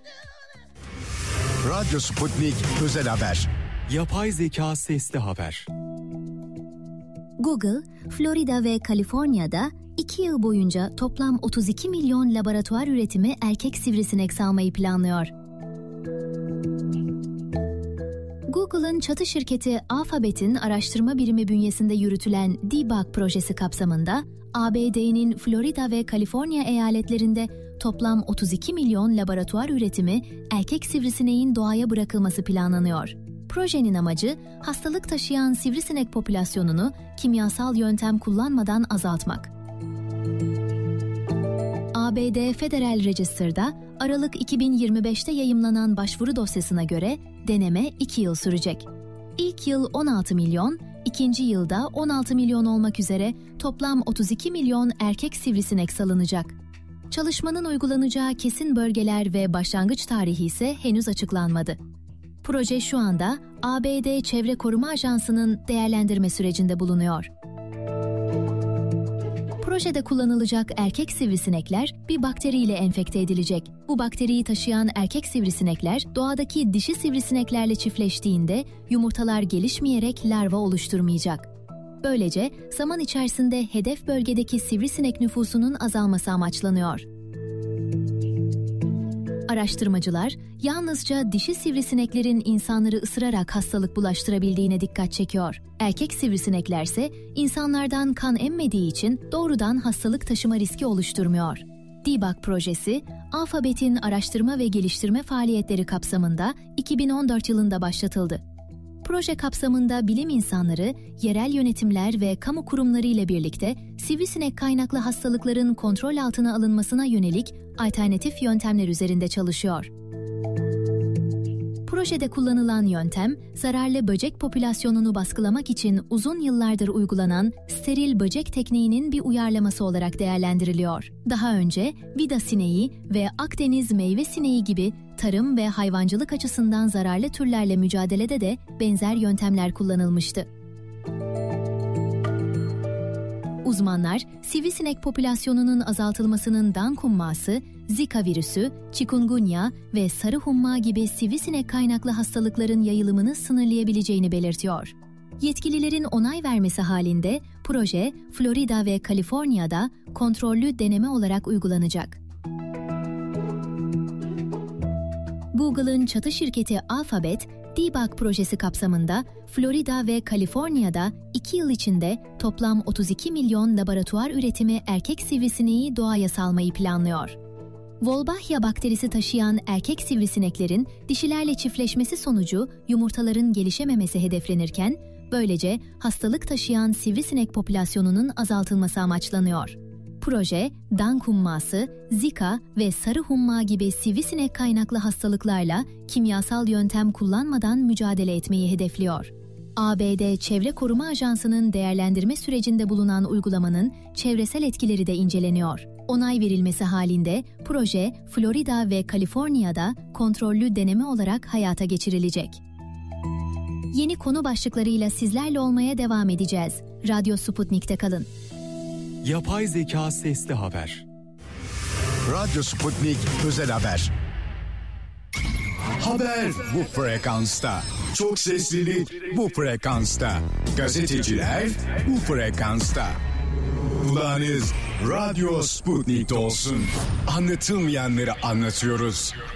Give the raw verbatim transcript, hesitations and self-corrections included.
Radyo Sputnik Özel Haber. Yapay zeka sesli haber. Google, Florida ve Kaliforniya'da iki yıl boyunca toplam otuz iki milyon laboratuvar üretimi erkek sivrisinek salmayı planlıyor. Google'ın çatı şirketi Alphabet'in araştırma birimi bünyesinde yürütülen Debug projesi kapsamında A B D'nin Florida ve Kaliforniya eyaletlerinde toplam otuz iki milyon laboratuvar üretimi erkek sivrisineğin doğaya bırakılması planlanıyor. Projenin amacı, hastalık taşıyan sivrisinek popülasyonunu kimyasal yöntem kullanmadan azaltmak. A B D Federal Register'da Aralık iki bin yirmi beşte yayımlanan başvuru dosyasına göre deneme iki yıl sürecek. İlk yıl on altı milyon, ikinci yılda on altı milyon olmak üzere toplam otuz iki milyon erkek sivrisinek salınacak. Çalışmanın uygulanacağı kesin bölgeler ve başlangıç tarihi ise henüz açıklanmadı. Proje şu anda A B D Çevre Koruma Ajansı'nın değerlendirme sürecinde bulunuyor. Projede kullanılacak erkek sivrisinekler bir bakteriyle enfekte edilecek. Bu bakteriyi taşıyan erkek sivrisinekler doğadaki dişi sivrisineklerle çiftleştiğinde yumurtalar gelişmeyerek larva oluşturmayacak. Böylece zaman içerisinde hedef bölgedeki sivrisinek nüfusunun azalması amaçlanıyor. Araştırmacılar yalnızca dişi sivrisineklerin insanları ısırarak hastalık bulaştırabildiğine dikkat çekiyor. Erkek sivrisineklerse insanlardan kan emmediği için doğrudan hastalık taşıma riski oluşturmuyor. Debug projesi, Alphabet'in araştırma ve geliştirme faaliyetleri kapsamında iki bin on dört yılında başlatıldı. Proje kapsamında bilim insanları, yerel yönetimler ve kamu kurumları ile birlikte sivrisinek kaynaklı hastalıkların kontrol altına alınmasına yönelik alternatif yöntemler üzerinde çalışıyor. Projede kullanılan yöntem, zararlı böcek popülasyonunu baskılamak için uzun yıllardır uygulanan steril böcek tekniğinin bir uyarlaması olarak değerlendiriliyor. Daha önce vida sineği ve Akdeniz meyve sineği gibi tarım ve hayvancılık açısından zararlı türlerle mücadelede de benzer yöntemler kullanılmıştı. Uzmanlar, sivrisinek popülasyonunun azaltılmasının Dan humması, Zika virüsü, chikungunya ve sarı humma gibi sivrisinek kaynaklı hastalıkların yayılımını sınırlayabileceğini belirtiyor. Yetkililerin onay vermesi halinde proje, Florida ve Kaliforniya'da kontrollü deneme olarak uygulanacak. Google'ın çatı şirketi Alphabet, Debug projesi kapsamında Florida ve Kaliforniya'da iki yıl içinde toplam otuz iki milyon laboratuvar üretimi erkek sivrisineği doğaya salmayı planlıyor. Wolbachia bakterisi taşıyan erkek sivrisineklerin dişilerle çiftleşmesi sonucu yumurtaların gelişememesi hedeflenirken, böylece hastalık taşıyan sivrisinek popülasyonunun azaltılması amaçlanıyor. Proje, Dan humması, Zika ve sarı humma gibi sivrisinek kaynaklı hastalıklarla kimyasal yöntem kullanmadan mücadele etmeyi hedefliyor. A B D Çevre Koruma Ajansı'nın değerlendirme sürecinde bulunan uygulamanın çevresel etkileri de inceleniyor. Onay verilmesi halinde proje, Florida ve Kaliforniya'da kontrollü deneme olarak hayata geçirilecek. Yeni konu başlıklarıyla sizlerle olmaya devam edeceğiz. Radyo Sputnik'te kalın. Yapay zeka sesli haber. Radyo Sputnik Özel Haber. Haber bu frekansta. Çok seslilik bu frekansta. Gazeteciler bu frekansta. Kulağınız Radyo Sputnik'te olsun. Anlatılmayanları anlatıyoruz.